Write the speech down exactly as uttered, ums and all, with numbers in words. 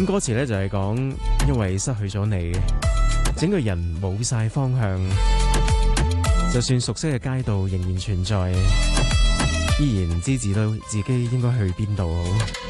咁歌詞咧就係講，因為失去咗你，整個人冇晒方向，就算熟悉嘅街道仍然存在，依然唔知自己自己應該去邊度好。